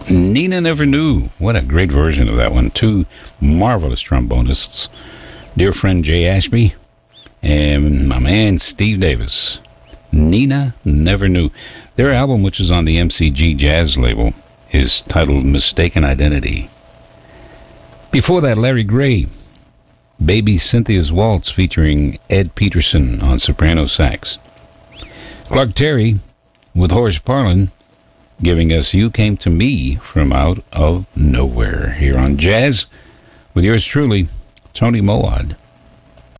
Nina Never Knew. What a great version of that one. Two marvelous trombonists. Dear friend Jay Ashby and my man Steve Davis. Nina Never Knew. Their album, which is on the MCG Jazz label, is titled Mistaken Identity. Before that, Larry Gray, Baby Cynthia's Waltz, featuring Ed Peterson on soprano sax. Clark Terry with Horace Parlan giving us You Came to Me from Out of Nowhere here on Jazz with yours truly, Tony Moad.